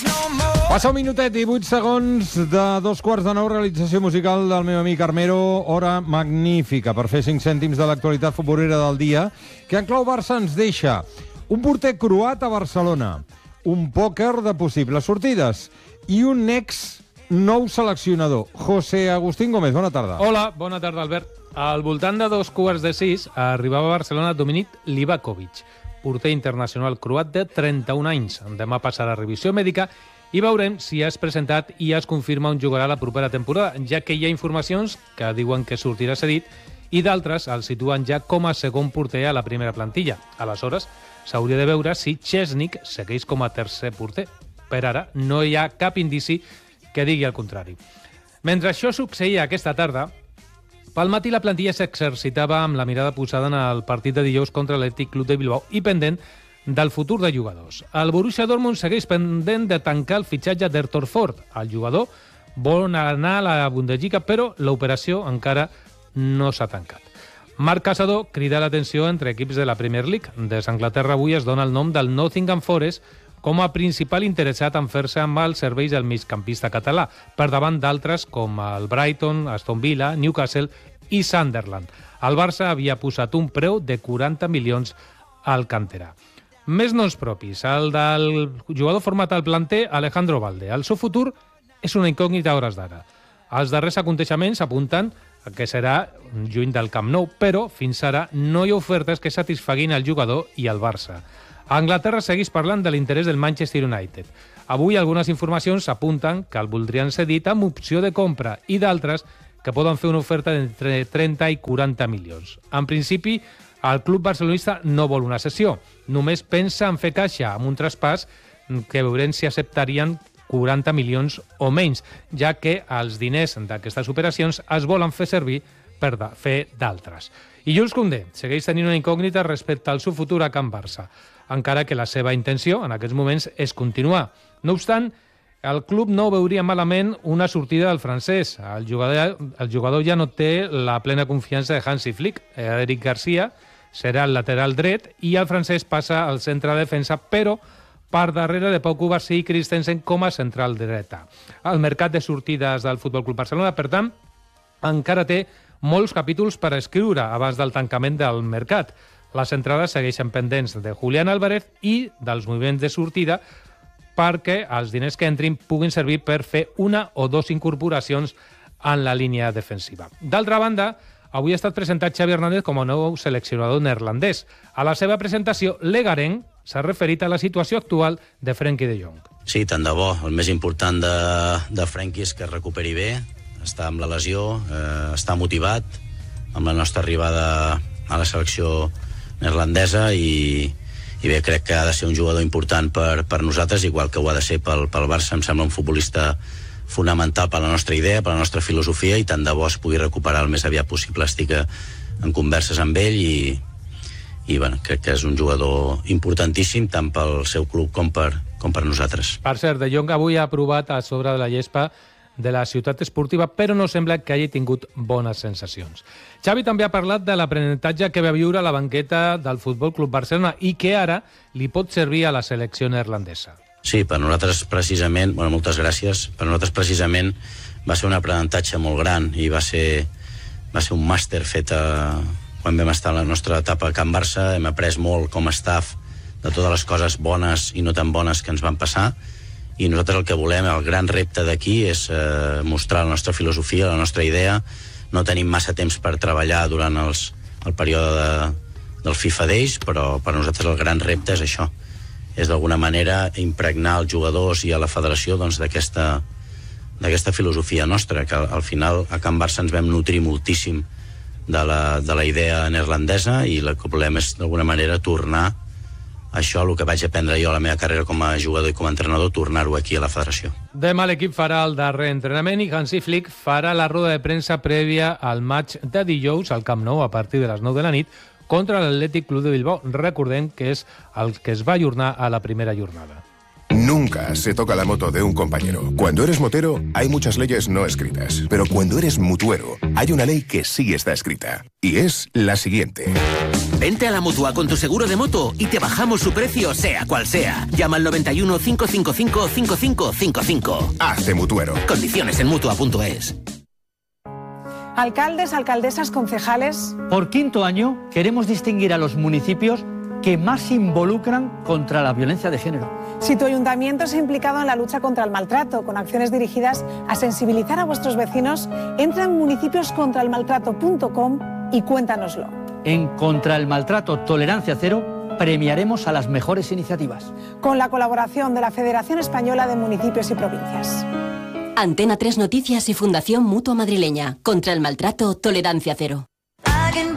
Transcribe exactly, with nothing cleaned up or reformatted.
Passa un minutet i vuit segons de dos quarts de nou, realització musical del meu amic Armero, hora magnífica per fer cinc cèntims de l'actualitat futbolera del dia, que en clau Barça ens deixa un porter croat a Barcelona, un pòquer de possibles sortides i un ex nou seleccionador. José Agustín Gómez, bona tarda. Hola, bona tarda, Albert. Al voltant de dos quarts de sis arribava a Barcelona Dominic Livakovic, porter internacional croat de trenta-un anys. Demà passarà revisió mèdica i veurem si es presentat i es confirma on jugarà la propera temporada, ja que hi ha informacions que diuen que sortirà cedit i d'altres el situen ja com a segon porter a la primera plantilla. Aleshores, s'hauria de veure si Chesnik segueix com a tercer porter. Per ara, no hi ha cap indici que digui el contrari. Mentre això succeïa aquesta tarda, pel matí la plantilla s'exercitava amb la mirada posada en el partit de dijous contra l'Atlètic Club de Bilbao i pendent del futur de jugadors. El Borussia Dortmund segueix pendent de tancar el fitxatge d'Arthur Ford. El jugador vol anar a la Bundesliga, però l'operació encara no s'ha tancat. Marc Casador crida l'atenció entre equips de la Premier League. Des d'Anglaterra avui es dona el nom del Nottingham Forest com a principal interessat en fer-se amb els serveis del migcampista català, per davant d'altres com el Brighton, Aston Villa, Newcastle i Sunderland. El Barça havia posat un preu de quaranta milions al canterà. Més noms propis. El del jugador format al planter, Alejandro Valde. El seu futur és una incògnita a hores d'ara. Els darrers aconteixements apunten que serà juny del Camp Nou, però fins ara no hi ha ofertes que satisfaguin el jugador i el Barça. A Anglaterra segueix parlant de l'interès del Manchester United. Avui algunes informacions apunten que el voldrien cedit amb opció de compra i d'altres que poden fer una oferta d'entre trenta i quaranta milions. En principi, el club barcelonista no vol una cessió. Només pensa en fer caixa amb un traspàs que veurem si acceptarien quaranta milions o menys, ja que els diners d'aquestes operacions es volen fer servir per fer d'altres. I Jules Koundé segueix tenint una incògnita respecte al seu futur a Can Barça, encara que la seva intenció en aquests moments és continuar. No obstant, el club no veuria malament una sortida del francès. El jugador, el jugador ja no té la plena confiança de Hansi Flick. Eric Garcia serà el lateral dret i el francès passa al centre de defensa, però per darrere de Pau Cubarsí i Christensen com a central dreta. El mercat de sortides del Futbol Club Barcelona, per tant, encara té molts capítols per escriure abans del tancament del mercat. Les entrades segueixen pendents de Julián Álvarez i dels moviments de sortida perquè els diners que entrin puguin servir per fer una o dues incorporacions en la línia defensiva. D'altra banda, avui ha estat presentat Xavi Hernández com a nou seleccionador neerlandès. A la seva presentació, l'Egaren s'ha referit a la situació actual de Frenkie de Jong. Sí, tant de bo. El més important de, de Frenkie és que es recuperi bé, està amb la lesió, eh, està motivat amb la nostra arribada a la selecció neerlandesa i, i bé, crec que ha de ser un jugador important per, per nosaltres, igual que ho ha de ser pel, pel Barça. Em sembla un futbolista fonamental per la nostra idea, per la nostra filosofia, i tant de bo es pugui recuperar el més aviat possible. Estic en converses amb ell i, i bueno, crec que és un jugador importantíssim tant pel seu club com per, com per nosaltres. Per cert, De Jong avui ha provat a sobre de la gespa de la ciutat esportiva, però no sembla que hagi tingut bones sensacions. Xavi també ha parlat de l'aprenentatge que va viure a la banqueta del Futbol Club Barcelona i que ara li pot servir a la selecció neerlandesa. Sí, per nosaltres precisament, bueno, moltes gràcies, per nosaltres precisament va ser un aprenentatge molt gran i va ser, va ser un màster fet a, quan vam estar en la nostra etapa a Can Barça. Hem après molt com a staff de totes les coses bones i no tan bones que ens van passar, i nosaltres el que volem, el gran repte d'aquí és eh, mostrar la nostra filosofia, la nostra idea. No tenim massa temps per treballar durant els, el període de, del FIFA Days, però per nosaltres el gran repte és això, és d'alguna manera impregnar els jugadors i a la federació doncs, d'aquesta d'aquesta filosofia nostra, que al, al final a Can Barça ens vam nutrir moltíssim de la, de la idea neerlandesa, i el que volem és d'alguna manera tornar això, el que vaig aprendre jo a la meva carrera com a jugador i com a entrenador, tornar-ho aquí a la federació. Demà l'equip farà el darrer entrenament i Hansi Flick farà la roda de premsa prèvia al match de dijous al Camp Nou a partir de les nou de la nit contra l'Atlètic Club de Bilbao. Recordem que és el que es va ajornar a la primera jornada. Nunca se toca la moto de un compañero. Cuando eres motero, hay muchas leyes no escritas. Pero cuando eres mutuero, hay una ley que sí está escrita. Y es la siguiente. Vente a la Mutua con tu seguro de moto y te bajamos su precio sea cual sea. Llama al noventa y uno, cinco cinco cinco, cinco cinco cinco cinco. Hazte mutuero. Condiciones en mutua punto es. Alcaldes, alcaldesas, concejales. Por quinto año queremos distinguir a los municipios que más se involucran contra la violencia de género. Si tu ayuntamiento se ha implicado en la lucha contra el maltrato, con acciones dirigidas a sensibilizar a vuestros vecinos, entra en municipios contra el maltrato punto com y cuéntanoslo. En Contra el Maltrato Tolerancia Cero premiaremos a las mejores iniciativas. Con la colaboración de la Federación Española de Municipios y Provincias. Antena tres Noticias y Fundación Mutua Madrileña. Contra el Maltrato Tolerancia Cero.